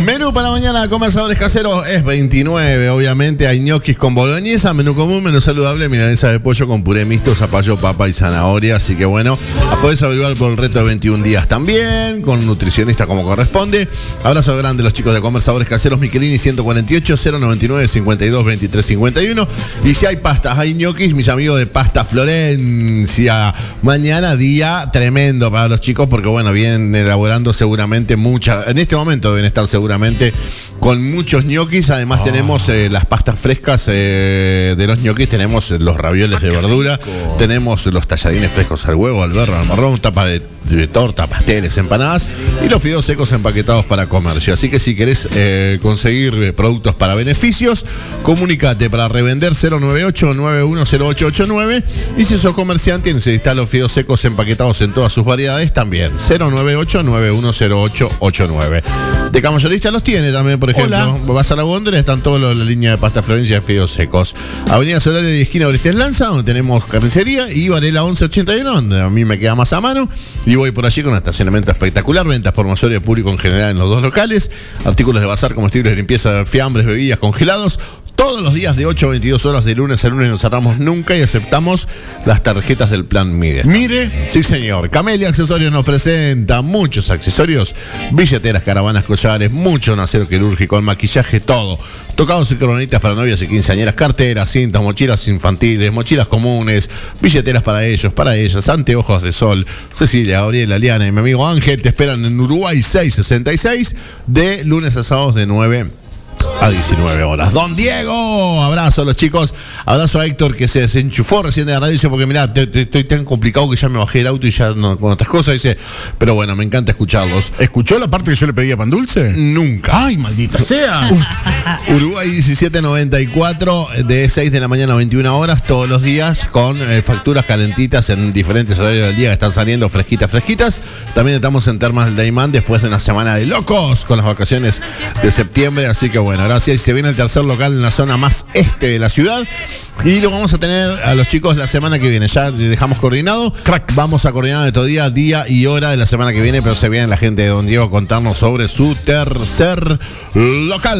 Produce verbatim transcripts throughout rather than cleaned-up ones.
Menú para mañana, comer sabores caseros, es veintinueve, obviamente. Hay ñoquis con boloñesa, menú común, menú saludable, milanesa de pollo con puré mixto, zapallo, papa y zanahoria. Así que bueno, podés averiguar por el reto de veintiún días también, con un nutricionista como corresponde. Abrazo grande a los chicos de Comer Sabores Caseros, Michelini ciento cuarenta y ocho, cero noventa y nueve, cincuenta y dos, veintitrés, cincuenta y uno. Y si hay pastas, hay ñoquis, mis amigos de Pasta Florencia. Mañana día tremendo para los chicos, porque bueno, vienen elaborando seguramente muchas, en este momento deben estar seguramente con muchos ñoquis. Además oh. tenemos eh, las pastas frescas eh, de los ñoquis, tenemos los ravioles de verdura, tenemos los tallarines frescos al huevo, al berro, al marrón, tapa de, de torta, pasteles, empanadas y los fideos secos empaquetados para comercio. Así que si querés eh, conseguir productos para beneficios, comunicate para revender cero nueve ocho, nueve uno cero ocho ocho nueve, y si sos comerciante y necesitas los fideos secos empaquetados en todas sus variedades, también cero nueve ocho, nueve uno cero ocho ocho nueve. De Camayorista los tiene también, por ejemplo. Hola. Vas a la góndola, están toda la línea de Pasta Florencia de fideos secos. Avenida Solaria y esquina Orestes Lanza, donde tenemos carnicería, y Varela once ochenta y uno, donde a mí me queda más a mano, y voy por allí con un estacionamiento espectacular, ventas por mayoría de público en general en los dos locales, artículos de bazar, comestibles de limpieza, fiambres, bebidas, congelados. Todos los días de ocho a veintidós horas, de lunes a lunes, no cerramos nunca y aceptamos las tarjetas del plan Mide. Mire. Sí, señor. Camelia Accesorios nos presenta muchos accesorios, billeteras, caravanas, collares, mucho en acero quirúrgico, el maquillaje, todo. Tocados y coronitas para novias y quinceañeras, carteras, cintas, mochilas infantiles, mochilas comunes, billeteras para ellos, para ellas, anteojos de sol. Cecilia, Gabriela, Liana y mi amigo Ángel te esperan en Uruguay seiscientos sesenta y seis, de lunes a sábados de nueve a diecinueve horas. Don Diego, abrazo a los chicos, abrazo a Héctor que se desenchufó recién de la radio, dice, porque mirá, te, te, estoy tan complicado que ya me bajé el auto y ya no, con otras cosas, dice, pero bueno, me encanta escucharlos. ¿Escuchó la parte que yo le pedía pan dulce? Nunca. Ay, maldita sea. Uruguay diecisiete noventa y cuatro, de seis de la mañana a veintiuna horas, todos los días, con eh, facturas calentitas en diferentes horarios del día que están saliendo fresquitas, fresquitas. También estamos en Termas del Daimán después de una semana de locos con las vacaciones de septiembre, así que bueno, gracias. Y se viene el tercer local en la zona más este de la ciudad. Y lo vamos a tener a los chicos la semana que viene. Ya dejamos coordinado. Cracks. Vamos a coordinar de todo día, día y hora de la semana que viene. Pero se viene la gente de Don Diego a contarnos sobre su tercer local.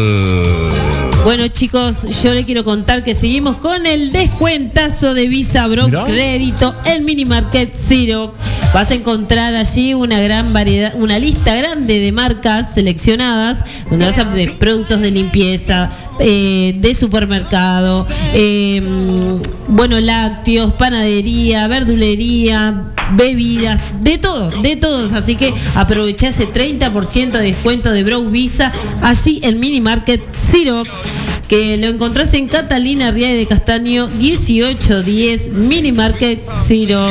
Bueno, chicos, yo les quiero contar que seguimos con el descuentazo de Visa Bro Crédito en Mini Market Zero. Vas a encontrar allí una gran variedad, una lista grande de marcas seleccionadas, donde vas a ver productos de limpieza, eh, de supermercado, eh, bueno, lácteos, panadería, verdulería, bebidas, de todo, de todos. Así que aprovecha ese treinta por ciento de descuento de Bro Visa allí en Mini Market Zero, que lo encontrás en Catalina Riay de Castaño dieciocho diez, Mini Market Zero.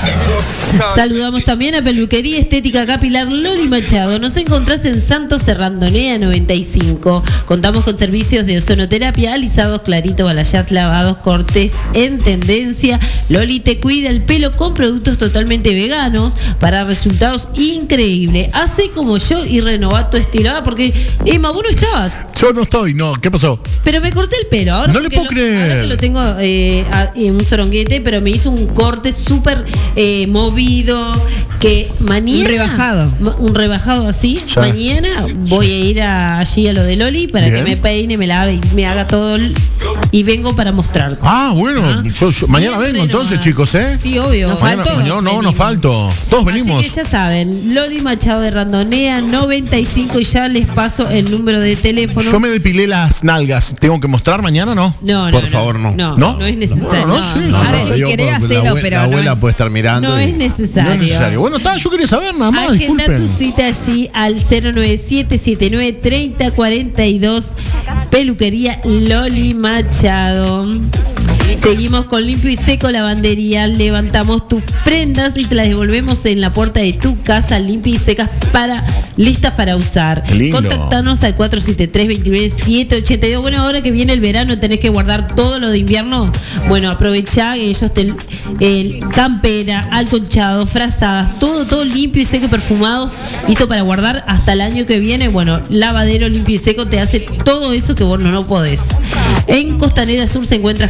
Saludamos también a Peluquería Estética Capilar Loli Machado. Nos encontrás en Santos Serrandonea noventa y cinco. Contamos con servicios de ozonoterapia, alisados, clarito, balayage, lavados, cortes en tendencia. Loli te cuida el pelo con productos totalmente veganos para resultados increíbles. Hace como yo y renová tu estilo. Ah, porque, Emma, vos no estabas. Yo no estoy, no. ¿Qué pasó? Pero me corté el pelo. Ahora no le puedo lo, creer. Ahora que lo tengo eh, a, en un soronguete, pero me hizo un corte súper eh, movido. Que mañana. Un rebajado. Un rebajado así. Ya. Mañana voy a ir a, allí a lo de Loli para Bien. que me peine, me lave y me haga todo. El, y vengo para mostrarte. Ah, bueno. ¿Ah? Yo, yo, mañana Bien, vengo entonces, no, chicos, ¿eh? Sí, obvio. No Mañana- falto. No, no, no Venimos. falto. Todos venimos. Así que ya saben, Loli Machado de Randonea noventa y cinco, y ya les paso el número de teléfono. Yo me depilé las nalgas. ¿Tengo que mostrar mañana, no? No, no, Por no, favor, no. No, ¿No? no es necesario. No, no, sí, no, sí, no, sí. si Yo, querés porque hacelo, la abue- pero la no abuela es- puede estar mirando. No y- es No necesario. es necesario. Bueno, está, yo quería saber nada más, Agenda disculpen. tu cita allí al cero nueve siete siete nueve tres cero cuatro dos. Peluquería Loli Machado. Seguimos con Limpio y Seco Lavandería. Levantamos tus prendas y te las devolvemos en la puerta de tu casa, limpias y secas, para listas para usar. Qué lindo. Contactanos al cuatro siete tres, dos nueve siete ocho dos. Bueno, ahora que viene el verano, tenés que guardar todo lo de invierno. Bueno, aprovechá que ellos te el campera, acolchado, frazadas, todo, todo limpio y seco y perfumado, listo para guardar hasta el año que viene. Bueno, Lavadero Limpio y Seco te hace todo eso que vos no, no podés. En Costanera Sur se encuentra Jai, un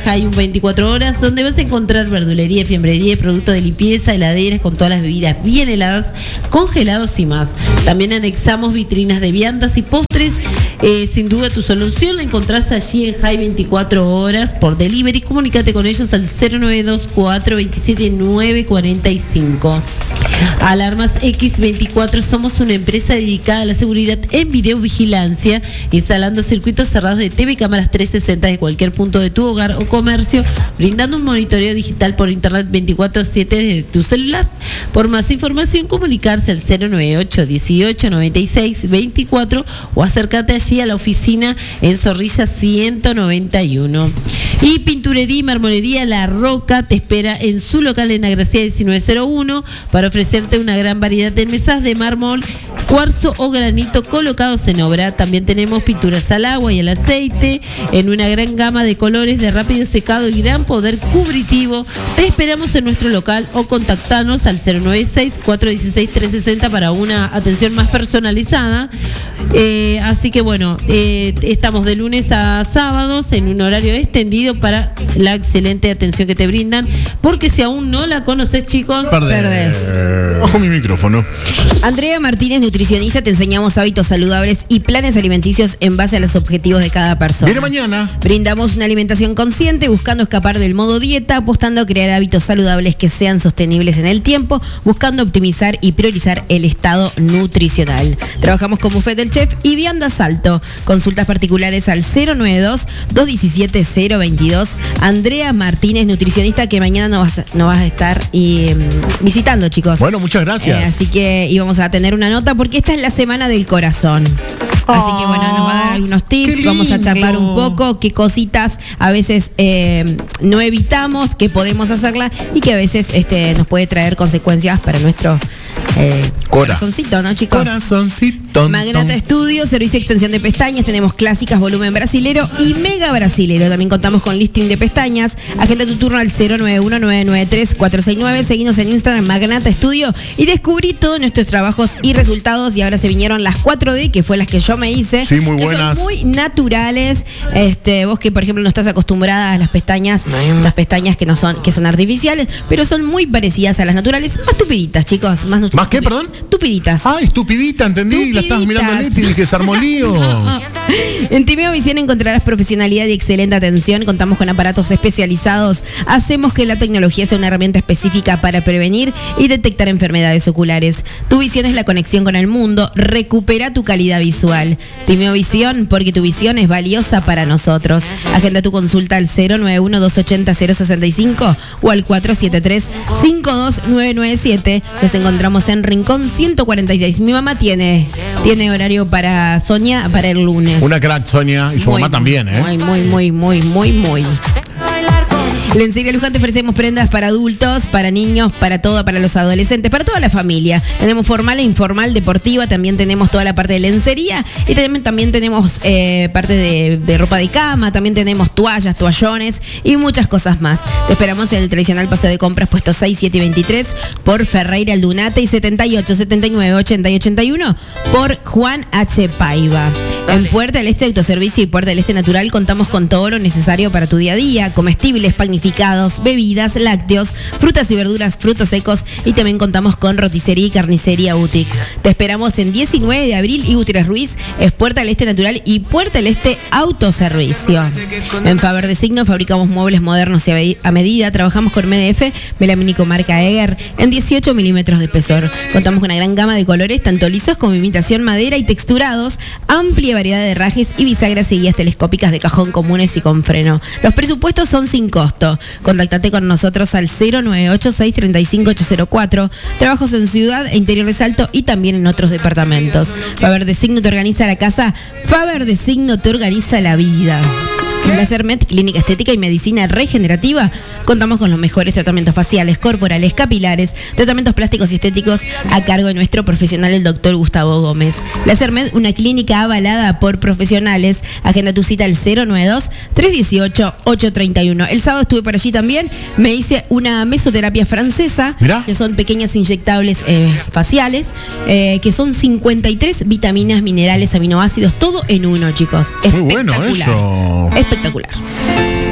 veinticuatro horas, donde vas a encontrar verdulería, fiambrería, productos de limpieza, heladeras con todas las bebidas bien heladas, congelados y más. También anexamos vitrinas de viandas y postres. Eh, sin duda tu solución la encontrás allí en Jai veinticuatro horas por delivery. Comunícate con ellos al cero nueve dos cuatro veintisiete nueve cuarenta y cinco. Alarmas equis veinticuatro, somos una empresa dedicada a la seguridad en videovigilancia, instalando circuitos cerrados de T V y cámaras trescientos sesenta de cualquier punto de tu hogar o comercio, brindando un monitoreo digital por internet veinticuatro siete de tu celular. Por más información, comunicarse al cero nueve ocho dieciocho noventa y seis veinticuatro o acércate allí a la oficina en Zorrilla ciento noventa y uno. Y Pinturería y Marmolería La Roca te espera en su local en Agracia diecinueve cero uno para ofrecerte una gran variedad de mesas de mármol, cuarzo o granito colocados en obra. También tenemos pinturas al agua y al aceite en una gran gama de colores de rápido secado y gran poder cubritivo. Te esperamos en nuestro local o contactanos al cero nueve seis cuatro uno seis tres seis cero para una atención más personalizada. Eh, así que bueno, eh, estamos de lunes a sábados en un horario extendido para la excelente atención que te brindan, porque si aún no la conoces, chicos, Perdés. Ojo mi micrófono. Andrea Martínez, nutricionista, te enseñamos hábitos saludables y planes alimenticios en base a los objetivos de cada persona. Viene mañana. Brindamos una alimentación consciente, buscando escapar del modo dieta, apostando a crear hábitos saludables que sean sostenibles en el tiempo, buscando optimizar y priorizar el estado nutricional. Trabajamos con buffet del chef y vianda salto. Consultas particulares al cero nueve dos dos uno siete cero dos dos. Andrea Martínez, nutricionista, que mañana nos vas, nos vas a estar y, um, visitando, chicos. Bueno, muchas gracias. Eh, así que íbamos a tener una nota porque esta es la semana del corazón. Así que bueno, nos va a dar algunos tips, vamos a charlar un poco, qué cositas a veces eh, no evitamos, que podemos hacerla y que a veces este, nos puede traer consecuencias para nuestro eh, Cora. corazoncito, ¿no, chicos? Corazoncito. Magnata Estudio, servicio de extensión de pestañas, tenemos clásicas, volumen brasilero y mega brasilero. También contamos con listing de pestañas. Agenda tu turno al cero nueve uno nueve nueve tres cuatro seis nueve. Seguinos en Instagram, Magnata Estudio, y descubrí todos nuestros trabajos y resultados. Y ahora se vinieron las cuatro D, que fue las que yo me hice. Sí, muy que buenas. Son muy naturales. Este, vos que por ejemplo no estás acostumbrada a las pestañas, las pestañas que no son, que son artificiales, pero son muy parecidas a las naturales, más tupiditas, chicos. Más, nut- ¿Más qué, perdón? Tupiditas. Ah, estupidita, entendí. La estabas mirando a Leti y dije, se armó lío. En Timeo Visión encontrarás profesionalidad y excelente atención. Contamos con aparatos especializados. Hacemos que la tecnología sea una herramienta específica para prevenir y detectar enfermedades oculares. Tu visión es la conexión con el mundo. Recupera tu calidad visual. Timeo Visión, porque tu visión es valiosa para nosotros. Agenda tu consulta al cero nueve uno dos ocho cero cero seis cinco o al cuatro siete tres cinco dos nueve nueve siete. Nos encontramos en Rincón ciento cuarenta y seis. Mi mamá tiene, tiene horario para Sonia para el lunes. Una crack, Sonia, y su Muy, mamá también, ¿eh? Muy, muy, muy, muy, muy, muy. Lencería Luján te ofrecemos prendas para adultos, para niños, para todo, para los adolescentes, para toda la familia. Tenemos formal e informal, deportiva, también tenemos toda la parte de lencería y también, también tenemos eh, parte de, de ropa de cama, también tenemos toallas, toallones y muchas cosas más. Te esperamos en el tradicional paseo de compras puesto seis, siete y veintitrés por Ferreira Aldunate y setenta y ocho, setenta y nueve, ochenta y ochenta y uno por Juan H. Paiva. En Puerta del Este Autoservicio y Puerta del Este Natural contamos con todo lo necesario para tu día a día, comestibles, panificados, bebidas, lácteos, frutas y verduras, frutos secos y también contamos con roticería y carnicería boutique. Te esperamos en diecinueve de abril y Gutiérrez Ruiz, es Puerta del Este Natural y Puerta del Este Autoservicio. En Faber de Signo fabricamos muebles modernos y a, be- a medida, trabajamos con M D F, melamínico marca Eger, en dieciocho milímetros de espesor. Contamos con una gran gama de colores, tanto lisos como imitación madera y texturados, amplia variedad de herrajes y bisagras y guías telescópicas de cajón comunes y con freno. Los presupuestos son sin costo. Contáctate con nosotros al cero nueve ocho seis tres cinco ocho cero cuatro. Trabajos en Ciudad e Interior de Salto y también en otros departamentos. Faber de Signo te organiza la casa, Faber de Signo te organiza la vida. En la Sermet, Clínica Estética y Medicina Regenerativa, contamos con los mejores tratamientos faciales, corporales, capilares, tratamientos plásticos y estéticos a cargo de nuestro profesional, el doctor Gustavo Gómez. La Sermet, una clínica avalada por profesionales. Agenda tu cita al cero nueve dos tres uno ocho ocho tres uno. El sábado estuve por allí también, me hice una mesoterapia francesa, Mirá. que son pequeñas inyectables eh, faciales, eh, que son cincuenta y tres vitaminas, minerales, aminoácidos, todo en uno, chicos. Muy bueno Espectacular. eso. Espectacular.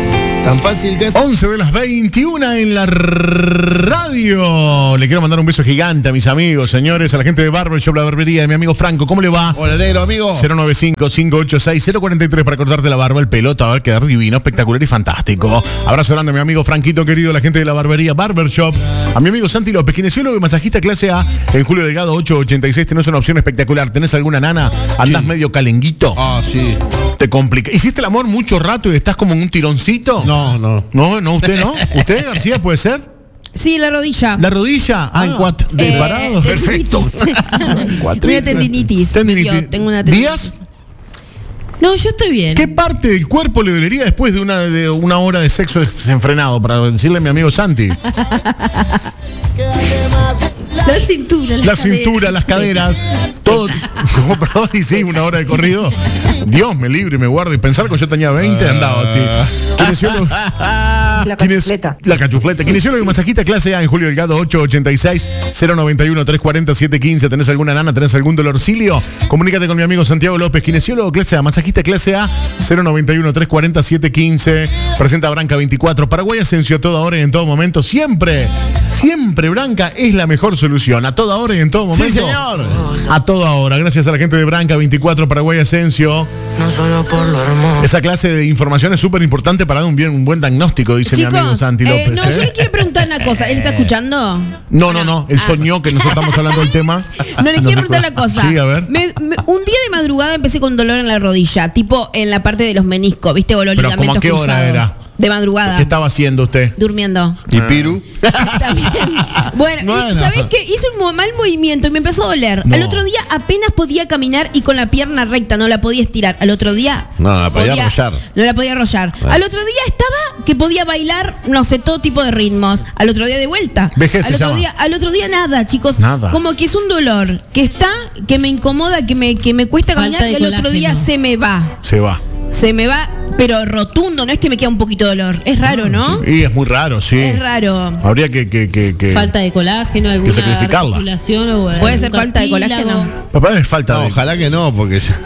Tan fácil que es. once de las veintiuna en la radio. Le quiero mandar un beso gigante a mis amigos, señores, a la gente de Barbershop, la barbería de mi amigo Franco. ¿Cómo le va? Hola, negro, amigo. cero nueve cinco, cinco ocho seis, cero cuatro tres para cortarte la barba, el pelo, te va a quedar divino, espectacular y fantástico. Abrazo grande a mi amigo Franquito, querido, la gente de la barbería Barbershop. A mi amigo Santi López, kinesiólogo y masajista clase A en Julio Delgado ocho ochenta y seis. Tenés una opción espectacular. ¿Tenés alguna nana? ¿Andás Sí. medio calenguito? Ah, sí. Te complica. ¿Hiciste el amor mucho rato y estás como en un tironcito? No, no. No, no, usted no. ¿Usted, García, puede ser? Sí, la rodilla. ¿La rodilla? Ah, en cuatro. ¿De Eh, parado? Perfecto. Cuatro. Una tendinitis. Tendinitis. Me dio, tengo una tendinitis. ¿Díaz? No, yo estoy bien. ¿Qué parte del cuerpo le dolería después de una, de una hora de sexo desenfrenado? Para decirle a mi amigo Santi. La cintura, La cintura, las caderas, todo. ¿Cómo, perdón? Y sí, una hora de corrido. Dios me libre y me guarde. Y pensar que yo tenía veinte, andaba así. Kinesiólogo. La cachufleta. La cachufleta. Kinesiólogo y masajista clase A en Julio Delgado ocho ochenta y seis, cero noventa y uno, trescientos cuarenta, setecientos quince. ¿Tenés alguna nana? ¿Tenés algún dolorcilio? Comunícate con mi amigo Santiago López, kinesiólogo clase A, masajista clase A, cero noventa y uno, trescientos cuarenta, setecientos quince. Presenta Branca veinticuatro. Paraguay Asensio a toda hora y en todo momento. Siempre, siempre Branca es la mejor solución. A toda hora y en todo momento. Sí, señor. A toda hora. Gracias a la gente de Branca veinticuatro, Paraguay Asensio. No solo por lo hermoso. Esa clase de información es súper importante para dar un, bien, un buen diagnóstico, dice mi amigo Chicos, Santi eh, López. no, ¿eh? yo le quiero preguntar una cosa. ¿Él está escuchando? No, no, no. Él soñó que nosotros estamos hablando del tema. No, le quiero preguntar una cosa. Sí, a ver. Me- me- un día de madrugada empecé con dolor en la rodilla, tipo en la parte de los meniscos, ¿viste? O los Pero, ligamentos ¿cómo a qué hora cruzados. era? De madrugada. ¿Qué estaba haciendo usted? Durmiendo. ¿Y Piru? También. Bueno, y Bueno. ¿sabés qué? Hice un mo- mal movimiento y me empezó a doler. No. Al otro día apenas podía caminar y con la pierna recta, no la podía estirar. Al otro día. No, la podía arrollar. No la podía arrollar. Al otro día estaba que podía bailar, no sé, todo tipo de ritmos. Al otro día de vuelta. Vejez al se otro llama. día, al otro día nada, chicos. Nada. Como que es un dolor que está, que me incomoda, que me, que me cuesta Falta caminar de y al otro colágeno. día se me va. Se va. Se me va, pero rotundo, no es que me queda un poquito de dolor. Es raro, ¿no? Y es muy raro, sí. Es raro. Habría que. que, que, que- Falta de colágeno, alguna sacrificarla. articulación o Puede algún ser falta de cartílago. colágeno. Papá, es falta No, de. ojalá que no, porque ya-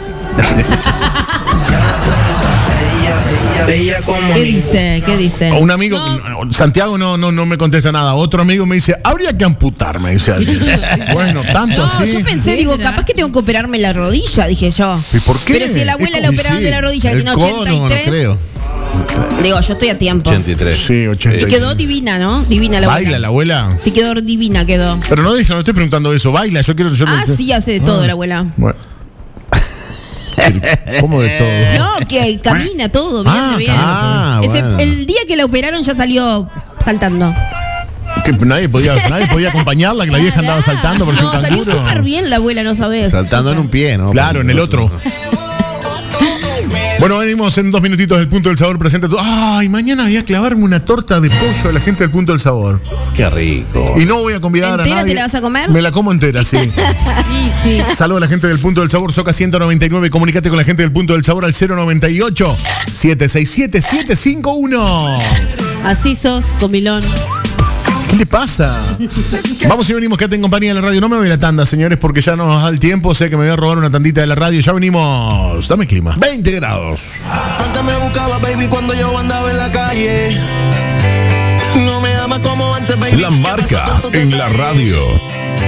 Bella como ¿Qué mi- dice? ¿Qué dice? Un amigo, Santiago no, no, no me contesta nada. Otro amigo me dice, habría que amputarme, dice alguien. Bueno, tanto No, así. yo pensé, Qué digo, drástico. capaz que tengo que operarme la rodilla, dije yo. ¿Y por qué? Pero si a la abuela Es la como- operaron Sí, de la rodilla, que el tiene codo no, no ochenta y tres. creo. Digo, yo estoy a tiempo. ochenta y tres. Sí, ochenta. Y quedó divina, ¿no? Divina la abuela. ¿Baila la abuela? Sí, quedó divina, quedó. Pero no, dice, no estoy preguntando eso. ¿Baila? Yo quiero. Yo Ah, no- sí, hace de todo la abuela. Bueno. ¿Cómo de todo? No, que camina todo, bien, Ah, bien. ah, Ese- bueno. El día que la operaron ya salió saltando. Que nadie podía, nadie podía acompañarla, que la vieja andaba saltando por No, un salió canguro. súper bien la abuela, no sabes. Saltando en un pie, ¿no? Claro, en el otro. Bueno, venimos en dos minutitos del Punto del Sabor. Presenta todo. Ay, mañana voy a clavarme una torta de pollo de la gente del Punto del Sabor. Qué rico. Y no voy a convidar ¿Entera a nadie. te la vas a comer? Me la como entera, sí. Sí, sí. Saludos a la gente del Punto del Sabor, Soca ciento noventa y nueve. Comunícate con la gente del Punto del Sabor al cero noventa y ocho, siete seis siete, siete cinco uno. Así sos, comilón. ¿Qué le pasa? Vamos y venimos, quédate en compañía de la radio. No me voy a la tanda, señores, porque ya no nos da el tiempo. Sé que me voy a robar una tandita de la radio. Ya venimos. Dame clima. veinte grados. Antes me buscaba, baby, cuando yo andaba en la calle. No me ama como antes, baby. La Marca en la radio.